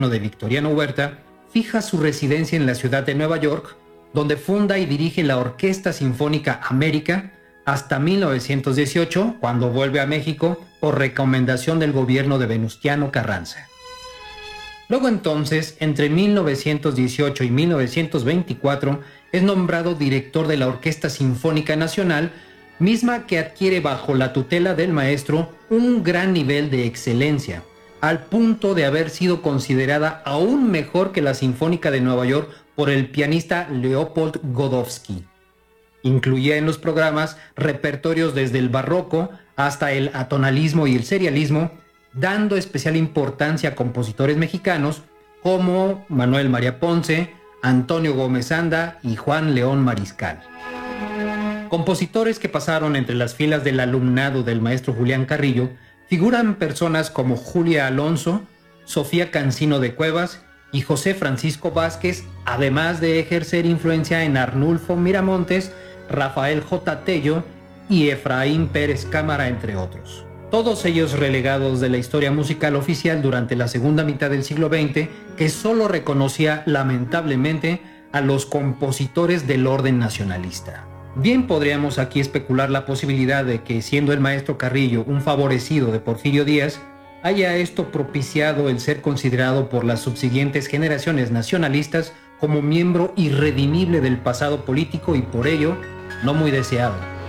de Victoriano Huerta, fija su residencia en la ciudad de Nueva York, donde funda y dirige la Orquesta Sinfónica América hasta 1918, cuando vuelve a México por recomendación del gobierno de Venustiano Carranza. Luego entonces, entre 1918 y 1924, es nombrado director de la Orquesta Sinfónica Nacional, misma que adquiere bajo la tutela del maestro un gran nivel de excelencia, al punto de haber sido considerada aún mejor que la Sinfónica de Nueva York por el pianista Leopold Godowsky. Incluía en los programas repertorios desde el barroco hasta el atonalismo y el serialismo, dando especial importancia a compositores mexicanos como Manuel María Ponce, Antonio Gómez Anda y Juan León Mariscal. Compositores que pasaron entre las filas del alumnado del maestro Julián Carrillo figuran personas como Julia Alonso, Sofía Cancino de Cuevas y José Francisco Vázquez, además de ejercer influencia en Arnulfo Miramontes, Rafael J. Tello y Efraín Pérez Cámara, entre otros. Todos ellos relegados de la historia musical oficial durante la segunda mitad del siglo XX, que solo reconocía lamentablemente a los compositores del orden nacionalista. Bien podríamos aquí especular la posibilidad de que, siendo el maestro Carrillo un favorecido de Porfirio Díaz, haya esto propiciado el ser considerado por las subsiguientes generaciones nacionalistas como miembro irredimible del pasado político y por ello no muy deseado.